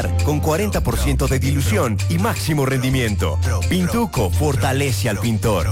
con 40% de dilución y máximo rendimiento. Pintuco fortalece al pintor.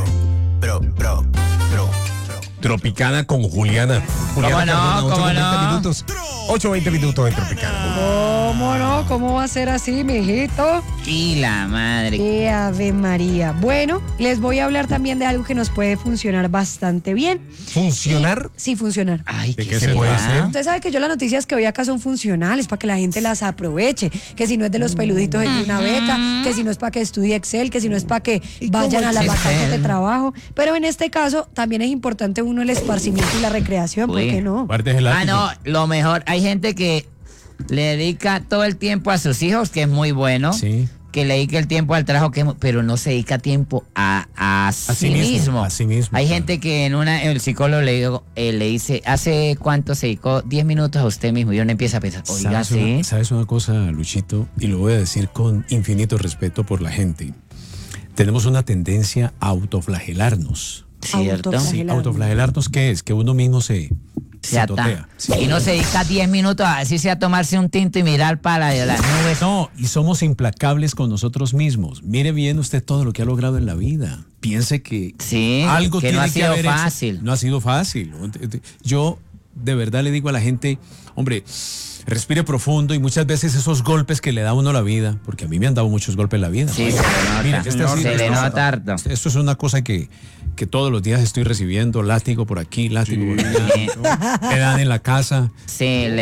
Tropicana con Juliana. Juliana, ¿Cómo no? 8:20 minutos. 8:20 minutos de Tropicana. ¿Cómo no? ¿Cómo va a ser así, mijito? Y la madre. ¡Qué Ave María! Bueno, les voy a hablar también de algo que nos puede funcionar bastante bien. ¿Funcionar? Sí, funcionar. Ay, ¿De ¿qué qué se será? puede hacer? Usted sabe que yo las noticias que hoy acá son funcionales para que la gente las aproveche. Que si no es de los peluditos es de una beca, que si no es para que estudie Excel, que si no es para que vayan a las vacantes de trabajo. Pero en este caso también es importante uno el esparcimiento y la recreación, ¿por Uy. qué no? Guardes el látigo. No, lo mejor. Hay gente que le dedica todo el tiempo a sus hijos, que es muy bueno. Sí. Que le dedica el tiempo al trabajo, pero no se dedica tiempo a sí mismo. A sí mismo, Hay claro. gente que el psicólogo le dice, ¿hace cuánto se dedicó? 10 minutos a usted mismo. Y uno empieza a pensar, oiga, sí. ¿Sabes una cosa, Luchito? Y lo voy a decir con infinito respeto por la gente. Tenemos una tendencia a autoflagelarnos. ¿Cierto? Autoflagelar. Sí, autoflagelarnos, ¿qué es? Que uno mismo se Se totea. Sí. Y no se dedica 10 minutos a así sea tomarse un tinto y mirar para las nubes. No, y somos implacables con nosotros mismos. Mire bien usted todo lo que ha logrado en la vida. Piense que Sí, algo que tiene no ha que sido haber hecho. fácil. No ha sido fácil. Yo de verdad le digo a la gente, hombre, respire profundo y muchas veces esos golpes que le da a uno la vida, porque a mí me han dado muchos golpes en la vida. Sí, se le nota. Mira, este ha sido- Se le nota harto. Esto es una cosa que todos los días estoy recibiendo, látigo por aquí, látigo por allá. Me dan en la casa. Sí, le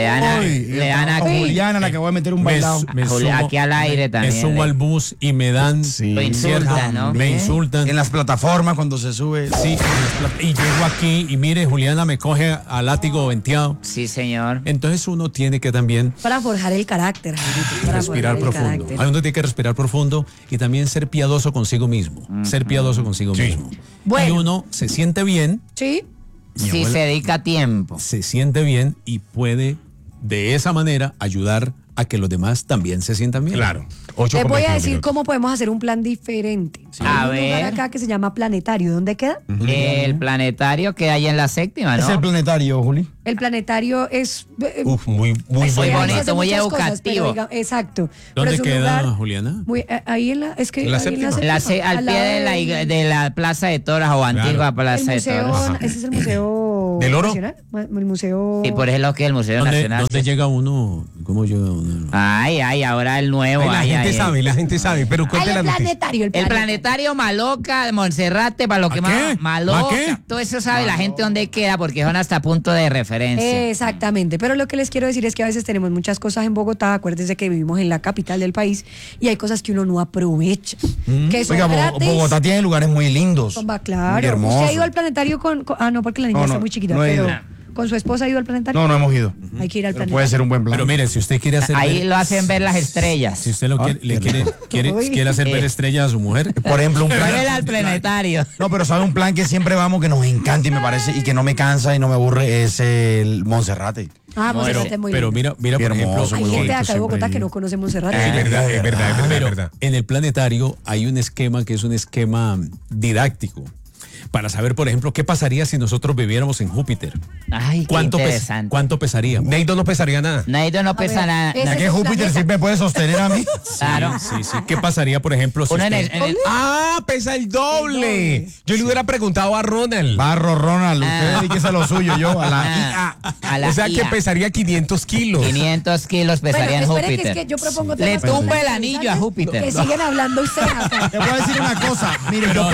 dan A aquí. Juliana, la que voy a meter un bailado. Aquí al aire también. Me subo al bus y me dan. Lo insultan, ¿no? Me insultan. En las plataformas cuando se sube. Sí, y llego aquí y mire, Juliana me coge a látigo venteado. Sí, señor. Entonces uno tiene que también Para forjar el carácter, Jairito, para respirar forjar el profundo. carácter. Uno tiene que respirar profundo y también ser piadoso consigo mismo. Ser piadoso consigo mismo. Bueno. Y uno se siente bien, Sí, Sí, se dedica tiempo. se siente bien y puede de esa manera ayudar a que los demás también se sientan bien. Claro. les voy a decir cómo podemos hacer un plan diferente. A Hay un lugar ver. acá que se llama Planetario. ¿Dónde queda? El planetario que hay en la séptima, Es ¿no? el planetario, Juli. El planetario es... Uf, muy Muy ahí se bonito, hacen muy muchas cosas, educativo. pero exacto. Pero ¿Dónde es un queda, lugar Juliana? ahí en la... Es que En la ahí séptima. Al pie de la Plaza de Toros o antigua el Plaza de museo, Toros. ese es el museo... ¿Del Oro? Nacional, el museo... Y por eso es lo que es el Museo ¿Dónde, Nacional. dónde llega uno? ¿Cómo llega uno? Ay, ahora el nuevo. La ay, gente ay, sabe, la gente sabe, pero Ah, cuente la el noticia. planetario, El planetario Maloca de Monserrate, para lo que ¿A más. qué? Maloca. ¿A qué? Todo eso sabe la gente dónde queda porque son hasta punto de referencia. Exactamente, pero lo que les quiero decir es que a veces tenemos muchas cosas en Bogotá, acuérdense que vivimos en la capital del país y hay cosas que uno no aprovecha, que son Oiga, gratis. Bogotá tiene lugares muy lindos. Son Muy claro. hermosos. ¿Usted ha ido al planetario no, porque la niña No, está no, muy chiquita, no he pero ido. ¿con su esposa ha ido al planetario? No, no hemos ido. Hay que ir al Pero planetario. puede ser un buen plan. Pero mire, si usted quiere hacer Ahí ver- lo hacen ver las estrellas. si usted lo quiere, le quiere hacer ver estrellas a su mujer, Por ejemplo, un plan. Muévela al planetario. No, pero sabe un plan que siempre vamos, que nos encanta y me parece, y que no me cansa y no me aburre, es el Monserrate. Ah, Monserrate pero, es muy pero lindo. mira, por Qué ejemplo, hermoso, Hay muy gente de bonito acá de Bogotá siempre. que no conoce Monserrate. Es verdad, es verdad, es pero verdad. en el planetario hay un esquema que es un esquema didáctico para saber, por ejemplo, qué pasaría si nosotros viviéramos en Júpiter. Ay, qué interesante. ¿Cuánto pesaríamos? Neido no pesaría nada. Neido no pesa ver, nada. ese Ya es que el Júpiter planeta. sí me puede sostener a mí. Claro. Sí. ¿Qué pasaría, por ejemplo, si Uno en usted- el- Ah, pesa el doble. Yo le hubiera preguntado a Ronald. Barro, Ronald, usted Ah. dedíquese a lo suyo, yo a la Ah, a la O sea que IA. pesaría 500 kilos. 500 kilos pesaría en Bueno, espere, que Júpiter. es que yo propongo Le temas tumba el bastante anillo a interesantes Júpiter. Que siguen hablando ustedes acá. Te voy a decir una cosa, mire, yo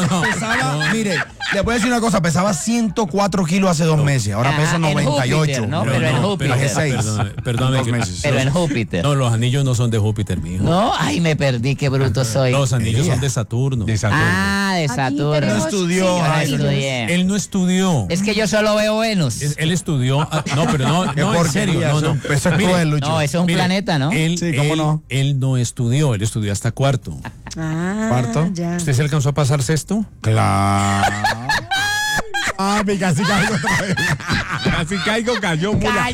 mire, le voy a decir una cosa, pesaba 104 kilos hace 2 meses, ahora peso en 98. Júpiter, ¿no? Pero en Júpiter. Bajé 6. Perdóname, Dos que- meses. Pero en Júpiter. No, los anillos no son de Júpiter, mijo. No, ay, me perdí, qué bruto soy. Los anillos son de Saturno. De Saturno. Ah, de Aquí Saturno. tenemos No estudió, cinco Yo no ay, signos. estudié. Él no estudió. Es que yo solo veo Venus. Él estudió. No, pero no, Qué no, en porquería, serio. No, no. Eso es Mire, cruel, Lucho. No, eso es un mire, planeta, ¿no? Él, Sí, ¿cómo él- no? él no estudió, él estudió hasta cuarto. Ah, ¿Cuarto? ya. ¿Usted se alcanzó a pasar sexto? Claro. Papi, casi caigo otra vez. Casi cayó mula. Cayó.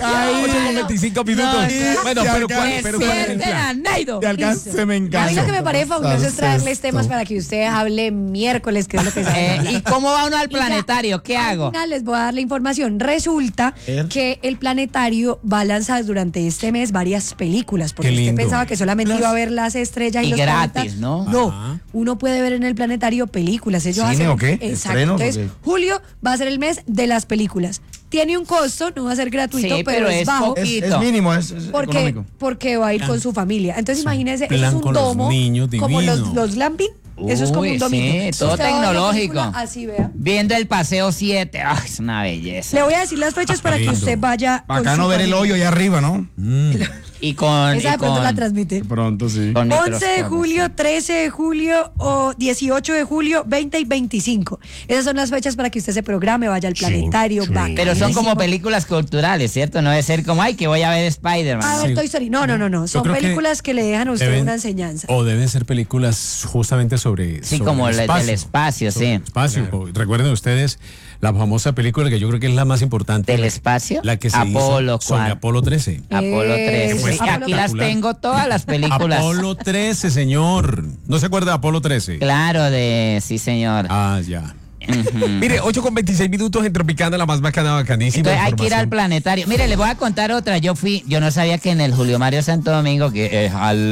8:25 minutos. No, Bueno, pero ¿cuál es el plan? Te alcance, me encanta. A mí lo que me parece fabuloso es traerles temas para que ustedes hablen miércoles, que es lo que saben. ¿Y cómo va uno al planetario? ¿Qué hago? Al final les voy a dar la información. Resulta que el planetario va a lanzar durante este mes varias películas, porque Qué usted lindo. pensaba que solamente iba a ver las estrellas y Y los gratis, planetas. ¿no? No, Ajá. uno puede ver en el planetario películas. Ellos ¿Cine hacen, o qué? Exacto. ¿Estrenos o Entonces, qué? julio va a ser el mes de las películas. Tiene un costo, no va a ser gratuito, Sí, pero es bajo. poquito. Es mínimo, es Porque, económico. porque va a ir con su familia. Entonces, imagínense, eso plan es un con los domo niños, como divino. los glamping. Eso es como Uy, un domingo. sí, todo Usted va a ver la tecnológico. película, así vea. Viendo el paseo 7. Ay, es una belleza. Le voy a decir las fechas para que Lindo. usted vaya. con Acá su no ver el familia. hoyo allá arriba, ¿no? Y con. Esa y de pronto con- la transmite. Pronto, sí. con 11 de microscopio. julio, 13 de julio o 18 de julio, 20 y 25. Esas son las fechas para que usted se programe, vaya al planetario, va. Pero son como películas culturales, ¿cierto? No debe ser como, ay, que voy a ver Spider-Man. A ver, Sí. Toy Story. No. Son creo que películas que le dejan a usted deben- una enseñanza. O deben ser películas justamente sobre. Sí, sobre como el del espacio, Sobre sí. el espacio. Recuerden ustedes la famosa película que yo creo que es la más importante. ¿Del espacio? La que se Apolo, hizo sobre ¿cuál? Apolo 13. Apolo 13. Eso, Sí, Apolo aquí las 13. tengo todas las películas. Apolo 13, señor. ¿No se acuerda de Apolo 13? Claro, sí, señor. Ah, ya. Mire, 8:26 minutos en Tropicana, la más bacana, bacanísima. Entonces hay que ir al información. planetario. Mire, les voy a contar otra. Yo no sabía que en el Julio Mario Santo Domingo, que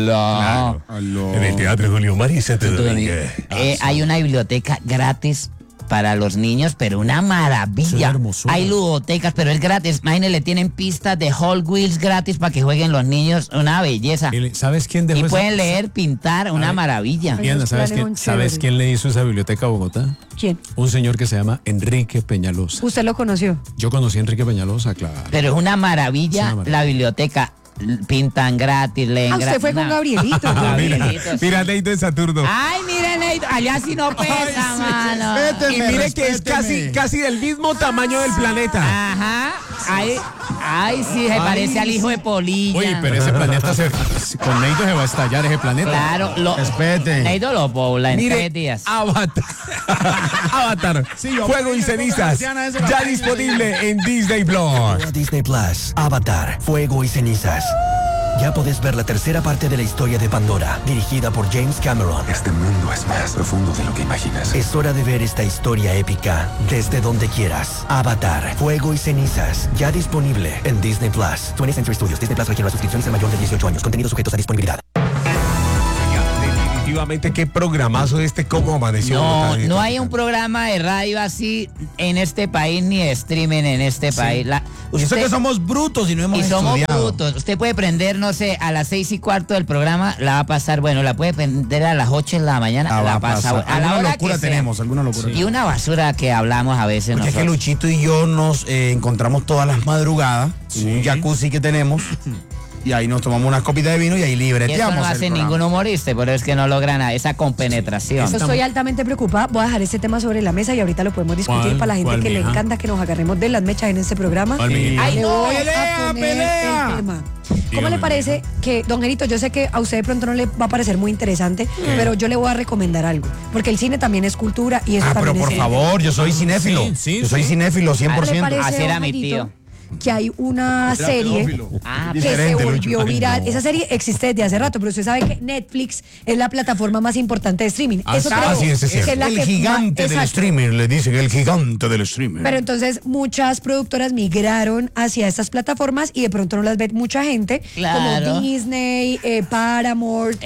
aló, En el Teatro Julio Mario Santo Domingo. hay una biblioteca gratis para los niños, pero una maravilla. Es una hermosura. Hay ludotecas, pero es gratis. Imagínense, tienen pistas de Hot Wheels gratis para que jueguen los niños. Una belleza. ¿Sabes quién dejó Y esa- pueden leer, pintar, una maravilla. Diana, Esos ¿sabes planes son ¿sabes chéveres. quién le hizo esa biblioteca a Bogotá? ¿Quién? Un señor que se llama Enrique Peñalosa. ¿Usted lo conoció? Yo conocí a Enrique Peñalosa, claro. Pero es una maravilla, Es una maravilla. la biblioteca. Pintan gratis, leen Ah, usted fue con Gabrielito. Gabrielito, sí. Mira, Neito de Saturno. Ay, miren, allá sí no pesa, mano. Y mire que es casi del mismo tamaño del planeta. Ajá. Ay, sí, se parece al hijo de Polilla. Oye, pero ese planeta con Neido se va a estallar ese planeta. Claro, Espérate. Neido lo pobla en Mire, 3 días. Avatar. Avatar. yo Fuego y me cenizas. persiana esa Ya la- disponible en Disney Plus. Disney Plus, Avatar, Fuego y Cenizas. Ya podés ver la tercera parte de la historia de Pandora, dirigida por James Cameron. Este mundo es más profundo de lo que imaginas. Es hora de ver esta historia épica desde donde quieras. Avatar, Fuego y Cenizas, ya disponible en Disney Plus. 20th Century Studios, Disney Plus requiere una suscripción y ser mayor de 18 años. Contenidos sujetos a disponibilidad. Definitivamente, qué programazo cómo amaneció. No hay un programa de radio así en este país ni de streaming en este país. Y eso que somos brutos y no hemos Y somos estudiado. brutos. Usted puede prender, no sé, a las 6:15 del programa, la va a pasar, bueno, la puede prender a las 8 de la mañana, la pasa bueno. A la Alguna hora locura que sea. tenemos, alguna locura. Y una basura que hablamos a veces Porque es que nosotros. Luchito y yo nos encontramos todas las madrugadas en un jacuzzi que tenemos y ahí nos tomamos unas copitas de vino y ahí Y eso libreteamos. no el hace programa. ningún humorista, pero es que no logran esa compenetración. Yo estoy altamente preocupada. Voy a dejar este tema sobre la mesa y ahorita lo podemos discutir ¿Cuál? para la gente ¿Cuál, que le mija? encanta que nos agarremos de las mechas en este programa. ¿Cuál, mijita? Ay, Le no, voy a pelea, poner pelea. el tema. ¿Cómo Dígame, le parece que, don Gerito, yo sé que a usted de pronto no le va a parecer muy interesante, pero yo le voy a recomendar algo? Porque el cine también es cultura y eso Pero también por es favor, yo soy cinéfilo. Sí, yo soy sí. cinéfilo, ¿Qué le 100%. parece, Así era don mi Gerito, tío. que hay una serie Ah, que se Diferente, volvió Lucho. viral? Esa serie existe desde hace rato, pero usted sabe que Netflix es la plataforma más importante de streaming. Eso creo Así es, que es la el que gigante más- del exacto. streamer, le dicen, el gigante del streamer. Pero entonces muchas productoras migraron hacia estas plataformas y de pronto no las ve mucha gente, Claro. como Disney, Paramount,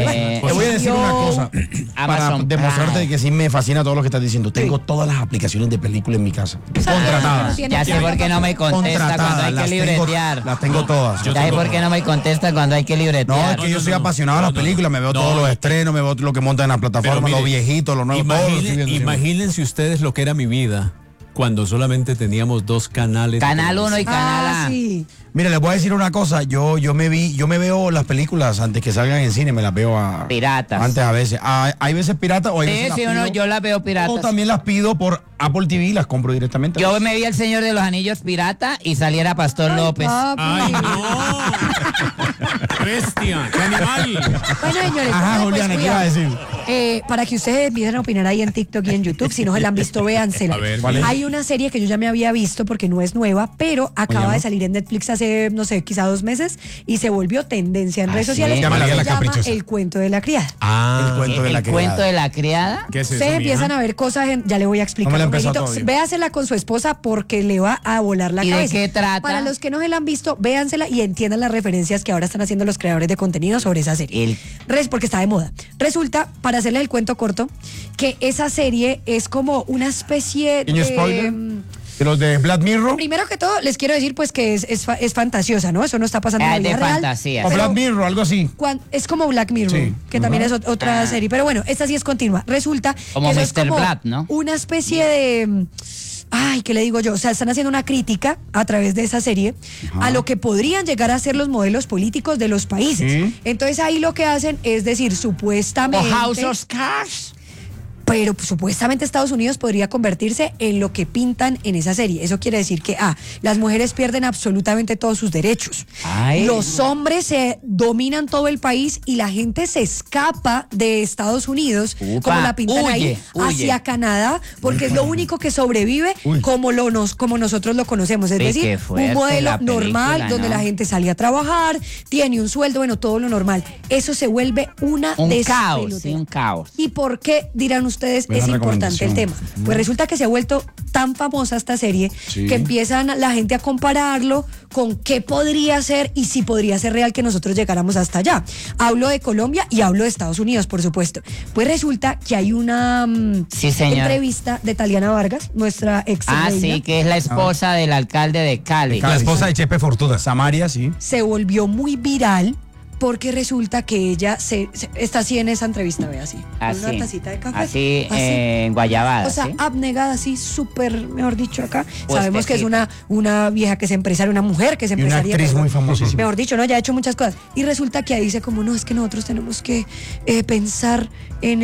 Te voy a decir una cosa, para Amazon demostrarte Prime. de que sí me fascina todo lo que estás diciendo. Tengo todas las aplicaciones de película en mi casa. Contratadas. Ya sé por qué no me contesta cuando hay que las libretear. las tengo todas. Ya sé por qué no me contesta cuando hay que No, libretear. es que yo soy apasionado de las películas, me veo todos los estrenos, me veo lo que montan en las plataformas, Pero mire, los viejitos, los nuevos, todos los estoy viendo. Imagínense ustedes lo que era mi vida cuando solamente teníamos 2 canales. Canal 1 y Canal A. sí. Mira, les voy a decir una cosa, yo me veo las películas antes que salgan en cine, me las veo Piratas. antes a veces. Hay veces piratas o hay Sí, veces sí, las pido, yo la veo o piratas. también las pido por Apple TV y las compro directamente. Yo me vi El Señor de los Anillos pirata y saliera Pastor López. Papi. ¡Ay, no! ¡Bestia! ¡Qué animal! Bueno, señores, Ajá, pues, Juliana, ¿qué cuidado. iba a decir? Para que ustedes empiecen a opinar ahí en TikTok y en YouTube, si no se la han visto, véansela. A ver, ¿cuál es? Hay una serie que yo ya me había visto porque no es nueva, pero acaba de salir en Netflix hace, no sé, quizá 2 meses y se volvió tendencia en redes ¿sí? sociales. Llama Se la llama caprichosa. El cuento de la criada. Ah, El cuento de la El cuento criada. de la criada. ¿Qué es eso, Ustedes mija? empiezan a ver cosas, ya le voy a explicar. No me la he empezado Jorgelito. todavía. Véasela con su esposa porque le va a volar la ¿Y de cabeza. qué trata? Para los que no se la han visto, véansela y entiendan las referencias que ahora están haciendo los creadores de contenido sobre esa serie. Porque está de moda. Resulta, para hacerles el cuento corto, que esa serie es como una especie ¿Niño de... spoiler? ¿De los de Black Mirror? Primero que todo, les quiero decir pues que es fantasiosa, ¿no? Eso no está pasando en la Es vida de real. fantasía. O Pero Black Mirror, algo así. es como Black Mirror, Sí. que también es otra serie. Pero bueno, esta sí es continua. Resulta Como que eso es Mr. como Black, ¿no? una especie de... Ay, ¿qué le digo yo? O sea, están haciendo una crítica a través de esa serie a lo que podrían llegar a ser los modelos políticos de los países. Sí. Entonces ahí lo que hacen es decir, O supuestamente... House of Cards. Pero pues, supuestamente Estados Unidos podría convertirse en lo que pintan en esa serie. Eso quiere decir que las mujeres pierden absolutamente todos sus derechos. Ay. Los hombres se dominan todo el país y la gente se escapa de Estados Unidos, Upa, como la pintan ahí, huye. hacia Canadá, porque es lo único que sobrevive como nosotros lo conocemos. Es Uy, decir, qué fuerte un modelo la película, normal donde ¿no? la gente sale a trabajar, tiene un sueldo, bueno, todo lo normal. Eso se vuelve Un caos, despelotera. sí, un caos. ¿Y por qué, dirán ustedes, Buena es importante el tema? recomendación. Pues resulta que se ha vuelto tan famosa esta serie que empiezan la gente a compararlo con qué podría ser y si podría ser real que nosotros llegáramos hasta allá. Hablo de Colombia y hablo de Estados Unidos, por supuesto. Pues resulta que hay una Sí, señor. entrevista de Taliana Vargas, nuestra ex reina. Sí, que es la esposa del alcalde de Cali. la esposa de Chepe Fortuna. Samaria, sí. Se volvió muy viral porque resulta que ella está así en esa entrevista, ve así. Con Así. una tacita de café. Así, en Guayabada. O sea, ¿sí? abnegada así, súper, mejor dicho, acá. Pues Sabemos que es tejita. una vieja que es empresaria, una mujer que es Y una empresaria. actriz perdón. muy famosísima. Mejor dicho, ¿no? Ya ha hecho muchas cosas. Y resulta que ahí dice como, no, es que nosotros tenemos que pensar en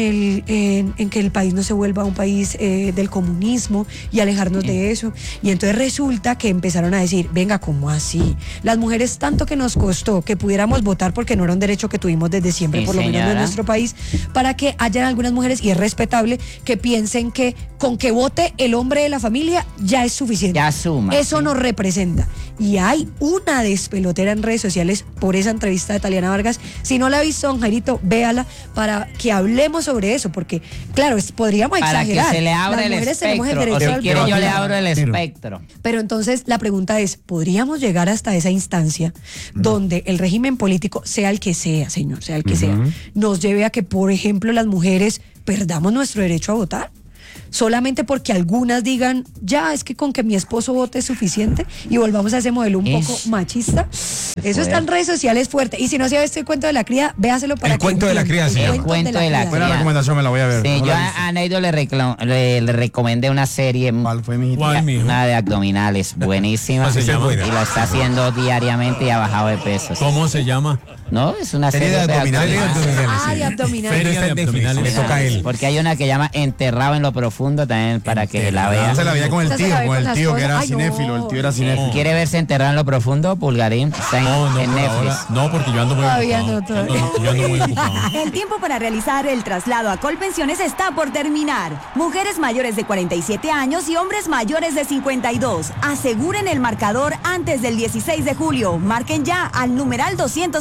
que el país no se vuelva un país del comunismo y alejarnos de eso. Y entonces resulta que empezaron a decir, venga, ¿cómo así? Las mujeres tanto que nos costó que pudiéramos votar porque no era un derecho que tuvimos desde siempre, Sí, por lo menos en señora. nuestro país, para que hayan algunas mujeres, y es respetable, que piensen que con que vote el hombre de la familia ya es suficiente. Ya suma, Eso sí. nos representa. Y hay una despelotera en redes sociales por esa entrevista de Taliana Vargas. Si no la ha visto, don Jairito, véala para que hablemos sobre eso, porque, claro, podríamos Para que exagerar. se le abra Las el mujeres tenemos el espectro. O derecho si al quiere, voto. yo le abro el espectro. Pero entonces la pregunta es, ¿podríamos llegar hasta esa instancia donde el régimen político, sea el que sea, señor, sea el que sea, nos lleve a que, por ejemplo, las mujeres perdamos nuestro derecho a votar? Solamente porque algunas digan, ya, es que con que mi esposo vote es suficiente, y volvamos a ese modelo un poco machista. Eso está en redes sociales fuerte. Y si no se ha visto el cuento de la cría, véaselo para El cuento de la cría, entienda. señor. El cuento de la cría. Buena cría. recomendación, me la voy a ver. Sí, No yo la he visto. a Neido le recomendé una serie, ¿Cuál fue, mijita? ¿Cuál, mijo? una de abdominales, buenísima. ¿Cómo se llama? Y lo está haciendo diariamente y ha bajado de peso. ¿Cómo se llama? No, es una Serie serie de abdominales. Ah, de abdominales. Feria de abdominales. Le toca a él. Porque hay una que llama Enterrado en lo Profundo también para que la vea. Se la veía con el Esa se tío, la ve con con el la tío que esposa. era Ay, no. cinéfilo, el tío era cinéfilo. ¿Quiere verse Enterrado en lo Profundo, Pulgarín? Está No, en por Netflix. ahora, no, porque yo ando muy Todavía ocupado. no, todavía. Yo ando muy ocupado. El tiempo para realizar el traslado a Colpensiones está por terminar. Mujeres mayores de 47 años y hombres mayores de 52. Aseguren el marcador antes del 16 de julio. Marquen ya al numeral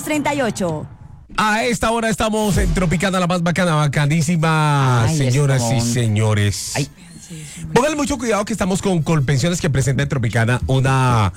238. A esta hora estamos en Tropicana, la más bacana, bacanísima, Ay, es señoras como y un- señores. Ay. Pónganle mucho cuidado que estamos con Colpensiones, que presenta en Tropicana una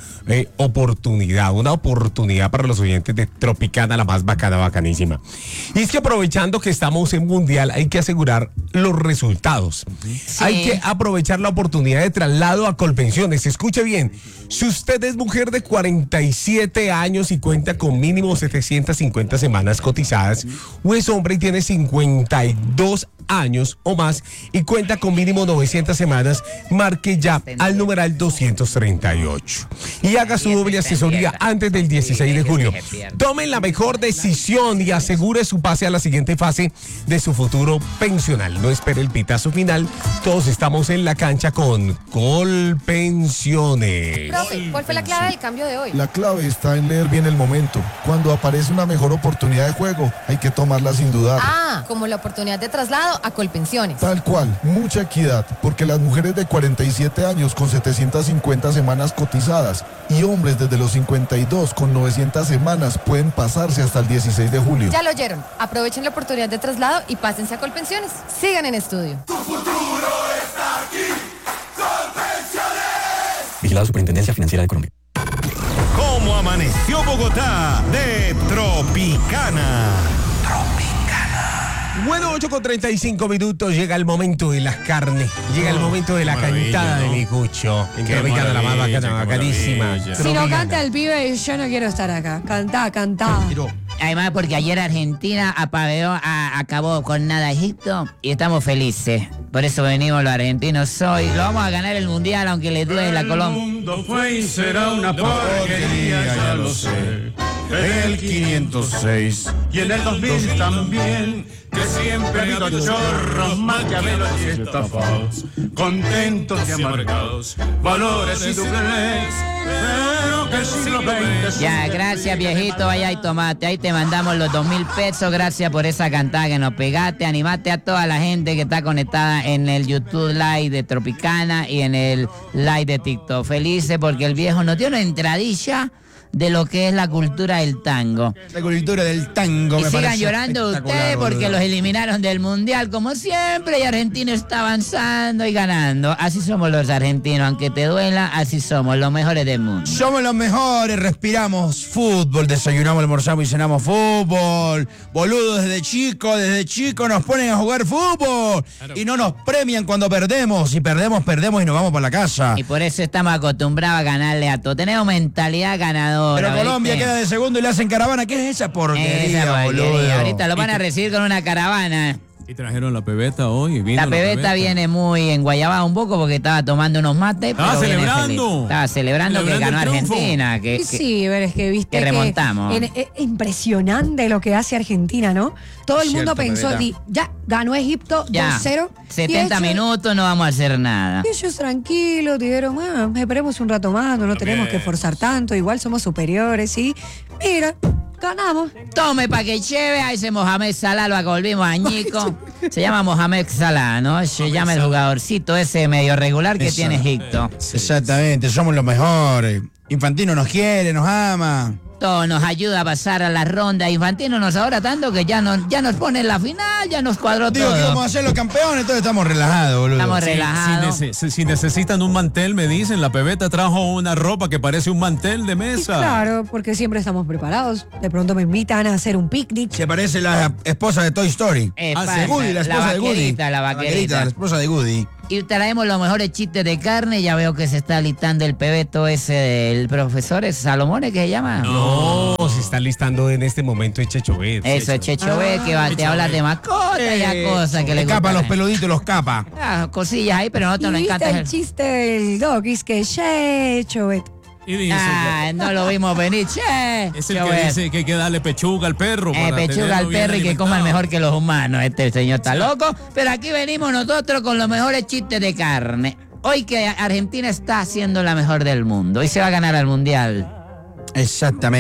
oportunidad para los oyentes de Tropicana, la más bacana, bacanísima. Y es que aprovechando que estamos en Mundial, hay que asegurar los resultados. Hay que aprovechar la oportunidad de traslado a Colpensiones. Escuche bien, si usted es mujer de 47 años y cuenta con mínimo 750 semanas cotizadas, o es hombre y tiene 52 años o más y cuenta con mínimo 900 semanas, marque ya al numeral 238 y haga su doble asesoría antes del 16 de julio. Tome la mejor decisión y asegure su pase a la siguiente fase de su futuro pensional. No espere el pitazo final. Todos estamos en la cancha con Colpensiones. Profe, ¿cuál fue la clave del cambio de hoy? La clave está en leer bien el momento. Cuando aparece una mejor oportunidad de juego, hay que tomarla sin dudar. Como la oportunidad de traslado a Colpensiones. Tal cual, mucha equidad, porque las mujeres de 47 años con 750 semanas cotizadas y hombres desde los 52 con 900 semanas pueden pasarse hasta el 16 de julio. Ya lo oyeron. Aprovechen la oportunidad de traslado y pásense a Colpensiones. Sigan en estudio. Tu futuro está aquí. Colpensiones. Vigilado Superintendencia Financiera de Colombia. ¿Cómo amaneció Bogotá? De Tropicana. Bueno, 8:35 llega el momento de las carnes, llega el momento de la cantada de mi cucho. Qué rica, la más bacana, bacanísima. Si no canta el pibe, yo no quiero estar acá. Cantá. Además, porque ayer Argentina acabó con nada Egipto y estamos felices. Por eso venimos los argentinos hoy. Lo vamos a ganar el mundial, aunque le duele la Colombia. El mundo fue y será una porquería, ya lo sé. En el 506 y en el 2000 también, que siempre ha habido chorros, maquiavelos y estafados, contentos y amargados, valores y doblez, pero que el siglo XX... Ya, gracias viejito, vaya y tomate, ahí te mandamos los 2.000 pesos, gracias por esa cantada que nos pegaste, animate a toda la gente que está conectada en el YouTube Live de Tropicana y en el Live de TikTok, felices porque el viejo nos dio una entradilla de lo que es la cultura del tango. La cultura del tango. Y sigan llorando ustedes porque los eliminaron del mundial como siempre y Argentina está avanzando y ganando. Así somos los argentinos, aunque te duela, así somos los mejores del mundo. Somos los mejores, respiramos fútbol, desayunamos, almorzamos y cenamos fútbol. Boludo, desde chico nos ponen a jugar fútbol. Claro. Y no nos premian cuando perdemos. Si perdemos y nos vamos para la casa. Y por eso estamos acostumbrados a ganarle a todo. Tenemos mentalidad ganadora. Pero Colombia ¿viste? Queda de segundo y le hacen caravana. ¿Qué es esa porquería, boludo? Ahorita lo van a recibir con una caravana. Y trajeron la pebeta hoy. La pebeta viene muy enguayabada un poco porque estaba tomando unos mates. Estaba celebrando. Estaba celebrando que ganó Argentina. Sí, pero es que viste que remontamos. Impresionante lo que hace Argentina, ¿no? Todo el mundo pensó, ya ganó Egipto 2-0. 70 minutos, no vamos a hacer nada. Y ellos tranquilos, dijeron, esperemos un rato más, no tenemos que forzar tanto, igual somos superiores, ¿sí? Mira, ganamos. Tome pa' que lleve a ese Mohamed Salah, lo volvimos añico. Se llama Mohamed Salah, ¿no? Se llama el jugadorcito ese medio regular que tiene Egipto. Exactamente, somos los mejores. Infantino nos quiere, nos ama. Todo nos ayuda a pasar a la ronda. Infantino nos adora tanto que ya nos pone en la final, ya nos cuadró todo. Digo que vamos a ser los campeones, entonces estamos relajados, boludo. Estamos relajados. Si necesitan un mantel, me dicen, la pebeta trajo una ropa que parece un mantel de mesa. Sí, claro, porque siempre estamos preparados. De pronto me invitan a hacer un picnic. Se parece la esposa de Toy Story. Woody, la esposa de Woody. La vaquerita, la esposa de Woody. Y traemos los mejores chistes de carne. Ya veo que se está listando el pebeto ese del profesor, ¿es Salomone que se llama? No, se está listando en este momento el Chechobet. Eso, es Chechobet, que va a hablar de mascota y a cosas que le capa los peluditos, los capa. Cosillas ahí, pero a nosotros nos encanta. El chiste del dog es que Chechobet. No lo vimos venir, che. Es el que dice que hay que darle pechuga al perro. Pechuga al perro y que coman mejor que los humanos. Este señor está loco. Pero aquí venimos nosotros con los mejores chistes de carne. Hoy que Argentina está siendo la mejor del mundo. Hoy se va a ganar al mundial. Exactamente.